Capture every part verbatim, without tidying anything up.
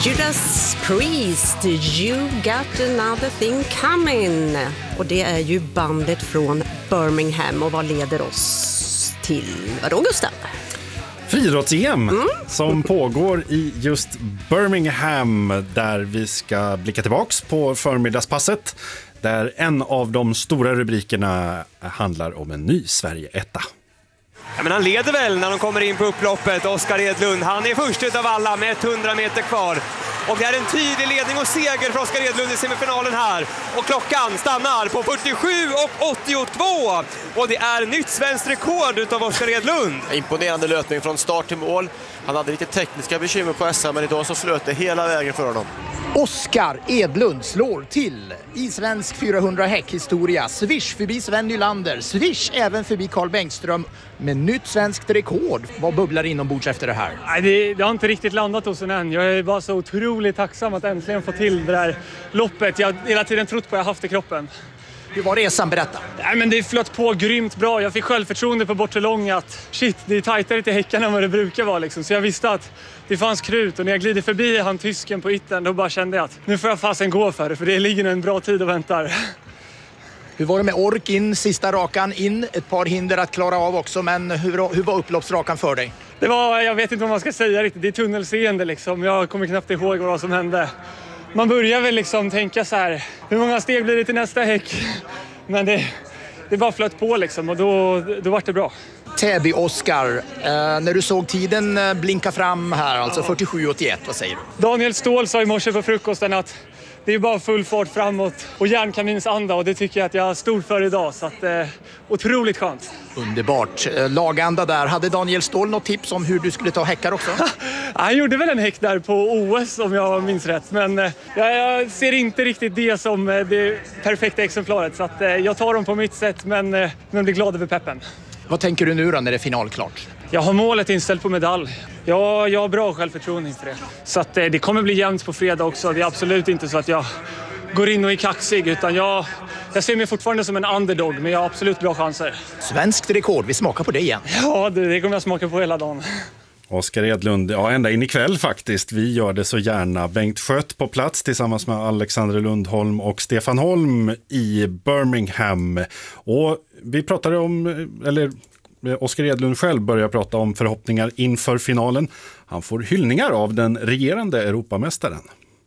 Judas Priest, You Got Another Thing Coming. Och det är ju bandet från Birmingham. Och vad leder oss till? Vadå, Gustav? Friidrotts-E M mm. som pågår i just Birmingham, där vi ska blicka tillbaks på förmiddagspasset, där en av de stora rubrikerna handlar om en ny Sverige-etta. Ja, men han leder väl när de kommer in på upploppet, Oskar Edlund. Han är först utav alla med hundra meter kvar. Och det är en tydlig ledning och seger för Oskar Edlund i semifinalen här. Och klockan stannar på fyrtiosju och åttiotvå. Och det är nytt svenskt rekord utav Oskar Edlund. Imponerande löpning från start till mål. Han hade lite tekniska bekymmer på S M, men idag så flöt det hela vägen för honom. Oskar Edlund slår till i svensk fyrahundra häckhistoria. Swish förbi Sven Nylander. Swish även förbi Carl Bengtström med nytt svenskt rekord. Vad bubblar inombords efter det här? Nej, det, det har inte riktigt landat hos en än. Jag är bara så otroligt tacksam att äntligen få till det där loppet. Jag har hela tiden trott på att jag haft i kroppen. Hur var resan? Berätta. Nej, men det flöt på grymt bra. Jag fick självförtroende på bortre lång att shit, det är tajtare till häckarna än vad det brukar vara. Liksom. Så jag visste att det fanns krut. Och när jag glider förbi han tysken på ytten, då bara kände jag att nu får jag fasen gå för det. För det ligger en bra tid och väntar. Hur var det med ork in, sista rakan in? Ett par hinder att klara av också. Men hur, hur var upploppsrakan för dig? Det var, jag vet inte vad man ska säga riktigt. Det är tunnelseende liksom. Jag kommer knappt ihåg vad som hände. Man börjar väl liksom tänka så här, hur många steg blir det till nästa häck? Men det, det bara flöt på liksom och då, då var det bra. Täby Oskar, eh, när du såg tiden blinka fram här, alltså ja. fyrtiosju åttioett, vad säger du? Daniel Ståhl sa i morse på frukosten att det är bara full fart framåt och järnkamins anda, och det tycker jag att jag har stor för idag, så att eh, otroligt skönt. Underbart. Laganda där. Hade Daniel Ståhl något tips om hur du skulle ta häckar också? Han gjorde väl en häck där på O S om jag minns rätt, men eh, jag ser inte riktigt det som eh, det perfekta exemplaret, så att eh, jag tar dem på mitt sätt, men, eh, men blir glad över peppen. Vad tänker du nu då när det är finalklart? Jag har målet inställt på medalj. Jag, jag har bra självförtroende inför det. Så att, eh, det kommer bli jämnt på fredag också. Det är absolut inte så att jag går in och är kaxig, utan jag, jag ser mig fortfarande som en underdog, men jag har absolut bra chanser. Svenskt rekord, vi smakar på det igen. Ja, det, det kommer jag smaka på hela dagen. Oskar Edlund, ja, ända in ikväll faktiskt. Vi gör det så gärna. Bengt Schött på plats tillsammans med Alexander Lundholm och Stefan Holm i Birmingham. Och vi pratade om, eller Oskar Edlund själv börjar prata om förhoppningar inför finalen. Han får hyllningar av den regerande Europamästaren.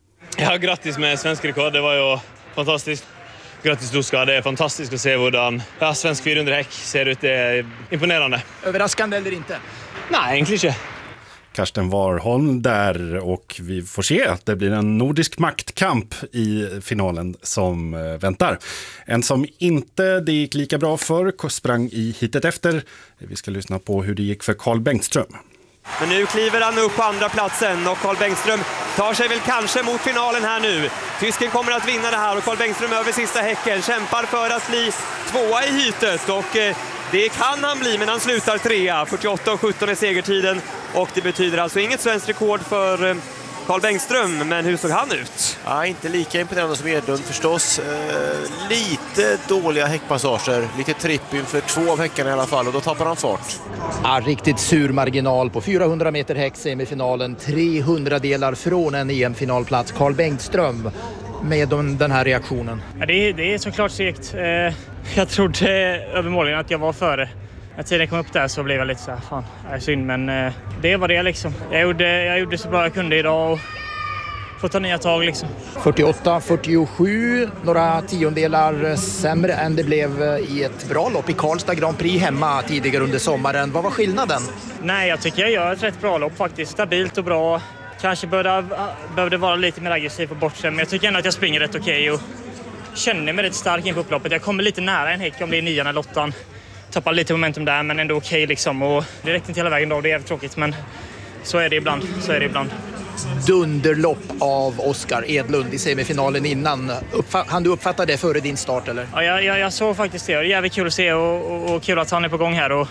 Ja, grattis med svensk rekord. Det var ju fantastiskt. Grattis Oskar, det är fantastiskt att se hur ja, svensk fyrahundra häck ser ut. Det är imponerande. Överraskande eller inte? Nej, egentligen inte. Karsten Warholm där, och vi får se att det blir en nordisk maktkamp i finalen som väntar. En som inte det gick lika bra för sprang i hitet efter. Vi ska lyssna på hur det gick för Carl Bengtström. Men nu kliver han upp på andra platsen och Carl Bengtström tar sig väl kanske mot finalen här nu. Tysken kommer att vinna det här och Carl Bengtström över sista häcken kämpar för att bli tvåa i hitet, och eh, det kan han bli, men han slutar trea. fyrtioåtta och sjutton är segertiden, och det betyder alltså inget svenskt rekord för eh, Carl Bengtström, men hur såg han ut? Ja, inte lika imponerande som Edlund förstås. Eh, lite dåliga häckpassager, lite tripp inför två av häckarna i alla fall, och då tappar han fart. Ja, riktigt sur marginal på fyrahundra meter häck semifinalen. trehundra delar från en E M-finalplats. Carl Bengtström med den här reaktionen. Ja, det, är, det är såklart segt. Eh, jag trodde övermåligen att jag var före. När tiden kom upp där så blev jag lite så här, fan, det är synd, men eh, det var det liksom. Jag gjorde, jag gjorde så bra jag kunde idag och får ta nya tag liksom. fyrtioåtta fyrtiosju, några tiondelar sämre än det blev i ett bra lopp i Karlstad Grand Prix hemma tidigare under sommaren. Vad var skillnaden? Nej, jag tycker jag gör ett rätt bra lopp faktiskt. Stabilt och bra. Kanske behövde, behövde vara lite mer aggressiv på bortsen, men jag tycker ändå att jag springer rätt okej och känner mig rätt stark in på upploppet. Jag kommer lite nära en häck om det är nian eller åttan. Tappar lite momentum där, men ändå okej okay liksom, och det räckte inte hela vägen då, det är jävligt tråkigt, men så är det ibland, så är det ibland. Dunderlopp av Oskar Edlund i semifinalen innan. Uppfatt, han du uppfatta det före din start eller? Ja, jag, jag, jag såg faktiskt det, det är jävligt kul att se och, och, och kul att han är på gång här och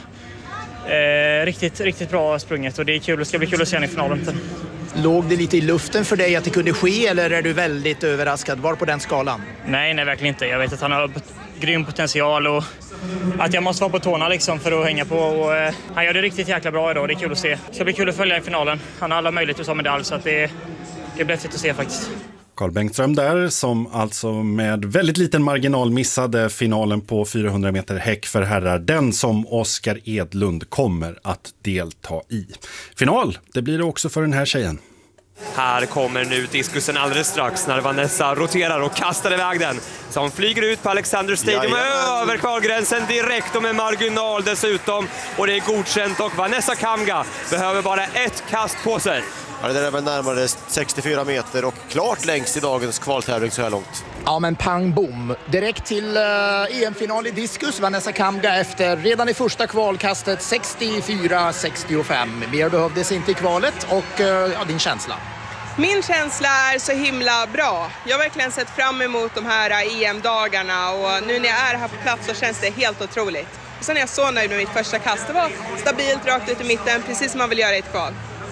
eh, riktigt, riktigt bra sprunget, och det är kul, det ska bli kul att se honom i finalen. Låg det lite i luften för dig att det kunde ske, eller är du väldigt överraskad? Var på den skalan? Nej, nej verkligen inte. Jag vet att han har grym potential och att jag måste vara på tårna liksom för att hänga på. Och, eh, han gör det riktigt jäkla bra idag, det är kul att se. Det ska bli kul att följa i finalen. Han har alla möjligheter att ta medalj, så att det, det blir häftigt att se faktiskt. Carl Bengtström där, som alltså med väldigt liten marginal missade finalen på fyrahundra meter häck för herrar. Den som Oskar Edlund kommer att delta i. Final, det blir det också för den här tjejen. Här kommer nu diskusen alldeles strax när Vanessa roterar och kastar iväg den. Som flyger ut på Alexander Stadium Jajamän. över kvalgränsen direkt och med marginal dessutom. Och det är godkänt och Vanessa Kamga behöver bara ett kast på sig. Ja, det där är väl närmare sextiofyra meter och klart längst i dagens kvaltävling så här långt. Ja, men pang bom. Direkt till uh, E M-final i diskus. Vanessa Kamga efter redan i första kvalkastet sextiofyra sextiofem. Mer behövdes inte i kvalet och uh, ja, din känsla? Min känsla är så himla bra. Jag har verkligen sett fram emot de här E M-dagarna och nu när jag är här på plats så känns det helt otroligt. Och sen är jag så nöjd med mitt första kast. Det var stabilt rakt ut i mitten, precis som man vill göra i ett kval.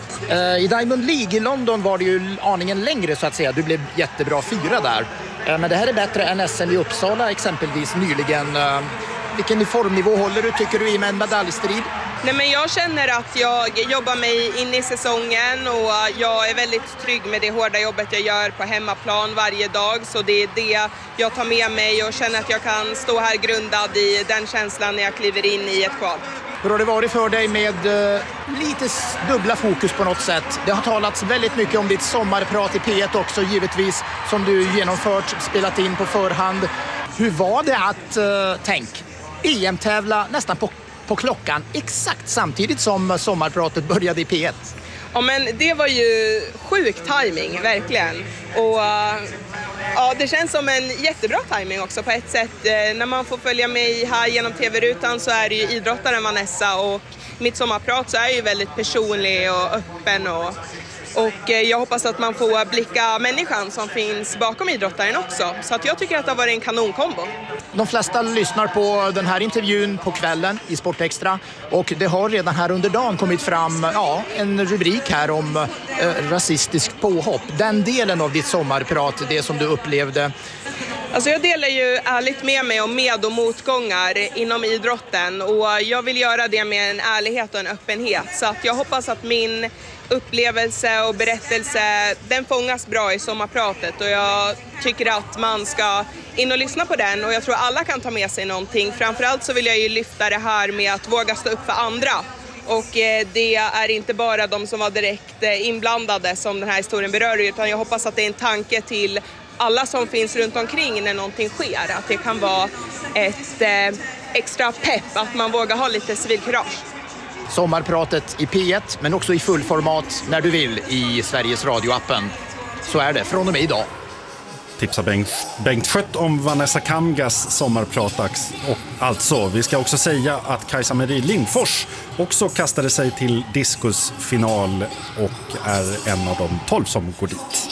I Diamond League i London var det ju aningen längre så att säga. Du blev jättebra fyra där. Men det här är bättre än S M i Uppsala exempelvis nyligen. Vilken formnivå håller du tycker du i med en medaljstrid? Nej, men jag känner att jag jobbar mig in i säsongen och jag är väldigt trygg med det hårda jobbet jag gör på hemmaplan varje dag. Så det är det jag tar med mig och känner att jag kan stå här grundad i den känslan när jag kliver in i ett kval. Hur har det varit för dig med uh, lite dubbla fokus på något sätt? Det har talats väldigt mycket om ditt sommarprat i P ett också givetvis som du genomfört, spelat in på förhand. Hur var det att, uh, tänk, E M-tävla nästan på, på klockan exakt samtidigt som sommarpratet började i P ett? Ja, men det var ju sjuk timing, verkligen. Och uh, ja, det känns som en jättebra timing också på ett sätt. Uh, när man får följa med här genom tv-rutan så är det ju idrottaren Vanessa och mitt sommarprat så är ju väldigt personlig och öppen och Och jag hoppas att man får blicka människan som finns bakom idrottaren också. Så att jag tycker att det har varit en kanonkombo. De flesta lyssnar på den här intervjun på kvällen i Sportextra. Och det har redan här under dagen kommit fram ja, en rubrik här om eh, rasistiskt påhopp. Den delen av ditt sommarprat, det som du upplevde. Alltså jag delar ju ärligt med mig om med- och motgångar inom idrotten. Och jag vill göra det med en ärlighet och en öppenhet. Så att jag hoppas att min upplevelse och berättelse, den fångas bra i sommarpratet och jag tycker att man ska in och lyssna på den och jag tror alla kan ta med sig någonting. Framförallt så vill jag ju lyfta det här med att våga stå upp för andra och det är inte bara de som var direkt inblandade som den här historien berör utan jag hoppas att det är en tanke till alla som finns runt omkring när någonting sker, att det kan vara ett eh, extra pepp, att man vågar ha lite civilkurage. Sommarpratet i P ett men också i fullformat när du vill i Sveriges Radio-appen. Så är det från och med idag. Tipsar Bengt, Bengt Schött om Vanessa Kamgas sommarpratax. Och alltså, vi ska också säga att Kajsa-Marie Lindfors också kastade sig till diskusfinal och är en av de tolv som går dit.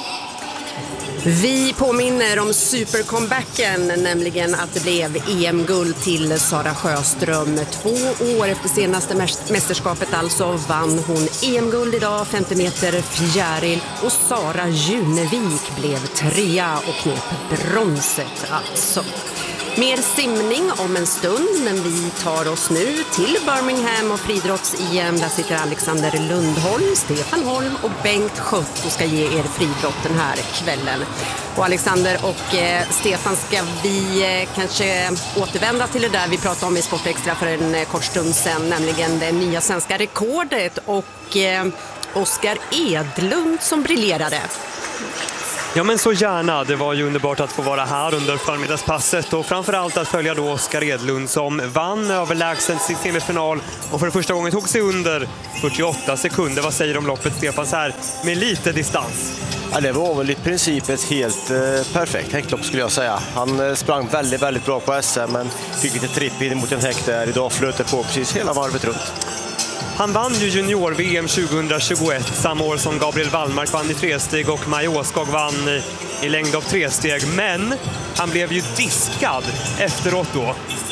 Vi påminner om supercomebacken, nämligen att det blev E M-guld till Sara Sjöström. Två år efter senaste mästerskapet alltså vann hon E M-guld idag, femtio meter fjäril. Och Sara Junevik blev trea och knep bronset alltså. Mer simning om en stund, men vi tar oss nu till Birmingham och friidrotts-E M. Där sitter Alexander Lundholm, Stefan Holm och Bengt Schött och ska ge er friidrotten här kvällen. Och Alexander och eh, Stefan, ska vi eh, kanske återvända till det där vi pratade om i Sportextra för en eh, kort stund sedan, nämligen det nya svenska rekordet och eh, Oskar Edlund som briljerade. Ja, men så gärna. Det var ju underbart att få vara här under förmiddagspasset och framförallt att följa då Oskar Edlund som vann överlägset sin semifinal och för första gången tog sig under fyrtioåtta sekunder. Vad säger du om loppet, Stefan, så här med lite distans? Ja, det var väl i princip ett helt eh, perfekt häcklopp skulle jag säga. Han eh, sprang väldigt, väldigt bra på S M men fick lite tripp in mot en häck där. Idag flöt det på precis hela varvet runt. Han vann ju junior-V M tjugohundratjugoett, samma år som Gabriel Wallmark vann i tresteg och Maja Åskog vann i, i längd av tresteg. Men han blev ju diskad efteråt då.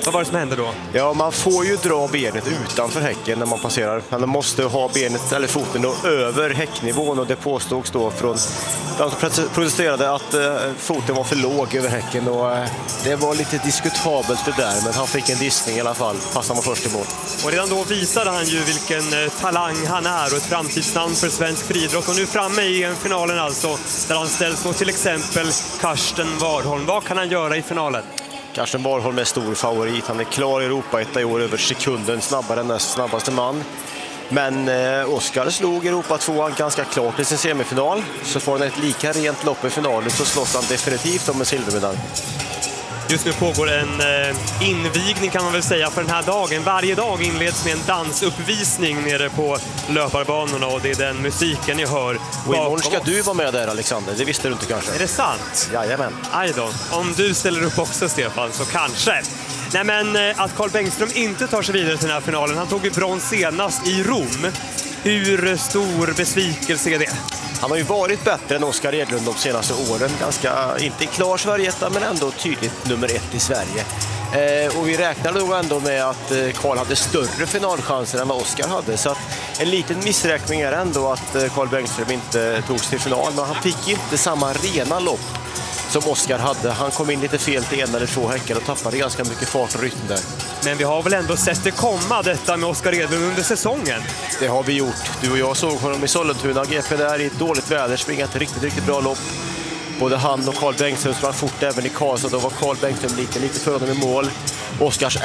Vad var det som hände då? Ja, man får ju dra benet utanför häcken när man passerar. Man måste ha benet eller foten då över häcknivån, och det påstods då från de som protesterade att eh, foten var för låg över häcken, och eh, det var lite diskutabelt det där, men han fick en dissning i alla fall fast han var först i mål. Och redan då visade han ju vilken eh, talang han är och ett framtidsnamn för svensk friidrott, och nu framme i en finalen alltså där han ställs mot till exempel Karsten Warholm. Vad kan han göra i finalen? Karsten Warholm är stor favorit. Han är klar i Europa-etta i år, över sekunden snabbare än näst snabbaste man. Men eh, Oskar slog Europa tvåan ganska klart i sin semifinal. Så får han ett lika rent lopp i finalen, så slåss han definitivt om en silvermedalj. Just nu pågår en eh, invigning kan man väl säga för den här dagen. Varje dag inleds med en dansuppvisning nere på löparbanorna, och det är den musiken jag hör. Och imorgon ska du vara med där, Alexander. Det visste du inte kanske. Är det sant? Jajamän. Aj då. Om du ställer upp också, Stefan, så kanske. Nej, men eh, att Carl Bengström inte tar sig vidare till den här finalen. Han tog ju brons senast i Rom. Hur stor besvikelse är det? Han har ju varit bättre än Oskar Edlund de senaste åren. Ganska, inte klar Sverigeetta, men ändå tydligt nummer ett i Sverige. Eh, och vi räknar nog ändå med att eh, Carl hade större finalchanser än vad Oskar hade. Så att en liten missräkning är ändå att eh, Carl Bengström inte togs till final. Men han fick inte samma rena lopp som Oskar hade. Han kom in lite fel till en eller två häckar och tappade ganska mycket fart och rytm där. Men vi har väl ändå sett det komma, detta med Oskar Edlund under säsongen? Det har vi gjort. Du och jag såg honom i Sollentuna. G P där i dåligt väder, springa ett riktigt, riktigt bra lopp. Både han och Carl Bengström sprang fort även i Karlstad. Då var Carl Bengström lite, lite före honom i mål. Oskars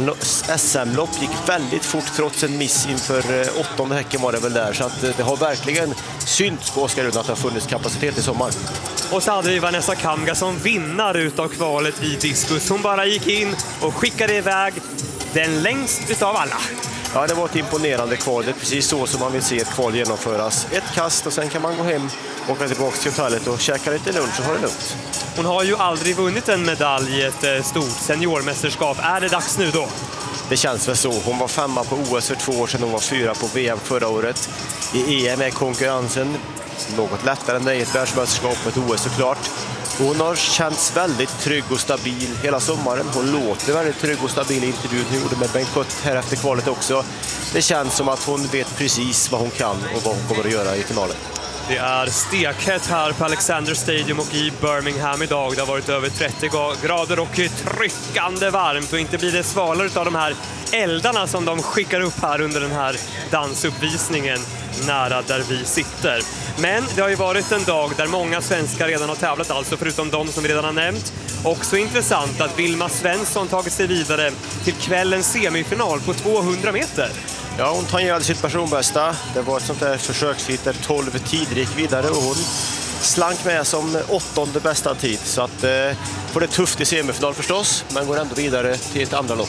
S M-lopp gick väldigt fort trots en miss inför åttonde häcken var det väl där. Så att det har verkligen synts på Oskar Edlund att det har funnits kapacitet i sommar. Och så hade vi Vanessa Kamga som vinnar utav kvalet i diskus. Hon bara gick in och skickade iväg den längst utav alla. Ja, det var ett imponerande kval. Det är precis så som man vill se ett kval genomföras. Ett kast och sen kan man gå hem och åka tillbaka till hotellet och käka lite lunch och ha det lugnt. Hon har ju aldrig vunnit en medalj i ett stort seniormästerskap. Är det dags nu då? Det känns väl så. Hon var femma på O S för två år sedan. Hon var fyra på V M förra året. I E M är konkurrensen något lättare än det i ett världsmästerskap och ett O S såklart. Hon har känts väldigt trygg och stabil hela sommaren. Hon låter väldigt trygg och stabil i intervjun hon gjorde med Bengt Schött här efter kvalet också. Det känns som att hon vet precis vad hon kan och vad hon kommer att göra i finalen. Det är stekhett här på Alexander Stadium och i Birmingham idag. Det har varit över trettio grader och tryckande varmt, och inte blir det svalare av de här eldarna som de skickar upp här under den här dansuppvisningen nära där vi sitter. Men det har ju varit en dag där många svenskar redan har tävlat, alltså förutom de som vi redan har nämnt. Också intressant att Vilma Svensson tagit sig vidare till kvällens semifinal på tvåhundra meter. Ja, hon tangerade sitt personbästa. Det var ett sånt där försöksfit där tolv tider gick vidare och hon slank med som åttonde bästa tid. Så att eh, får det tufft i semifinal förstås, men går ändå vidare till ett andra lopp.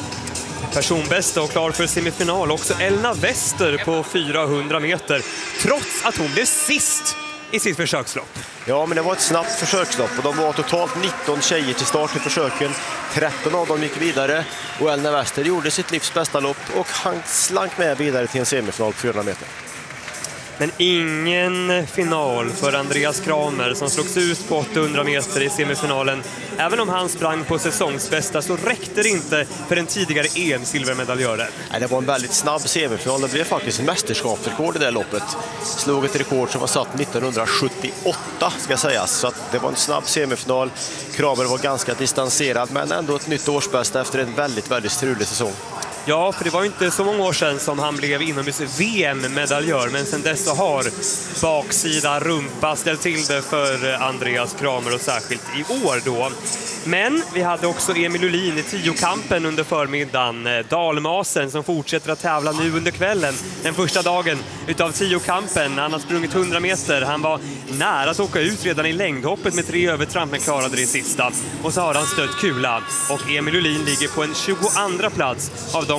Personbästa och klar för semifinal också Elna Wester på fyrahundra meter, trots att hon blev sist i sitt försökslopp. Ja, men det var ett snabbt försökslopp och de var totalt nitton tjejer till start i försöken. tretton av dem gick vidare och Elna Wester gjorde sitt livs bästa lopp och han slank med vidare till en semifinal på fyrahundra meter. Men ingen final för Andreas Kramer som slogs ut på åttahundra meter i semifinalen. Även om han sprang på säsongsbästa så räckte det inte för den tidigare E M-silvermedaljören. Nej, det var en väldigt snabb semifinal. Det blev faktiskt en mästerskapsrekord i det loppet. Slog ett rekord som var satt nittonhundrasjuttioåtta ska sägas. Så att det var en snabb semifinal. Kramer var ganska distanserad men ändå ett nytt årsbästa efter en väldigt, väldigt strulig säsong. Ja, för det var ju inte så många år sedan som han blev inomhus V M-medaljör, men sedan dess så har baksida rumpa ställt till det för Andreas Kramer och särskilt i år då. Men vi hade också Emil Ullin i tiokampen under förmiddagen. Dalmasen som fortsätter att tävla nu under kvällen. Den första dagen utav tiokampen. Han har sprungit hundra meter. Han var nära att åka ut redan i längdhoppet med tre övertramp men klarade det sista. Och så har han stött kula. Och Emil Ullin ligger på en tjugoandra plats av de